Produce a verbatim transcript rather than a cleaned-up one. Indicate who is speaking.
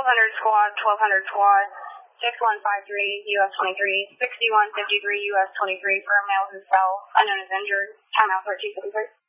Speaker 1: twelve hundred squad, twelve hundred squad, six one five three, U S twenty-three, sixty-one fifty-three, U S twenty-three for a male who fell, unknown as injured, timeout thirteen fifty-three.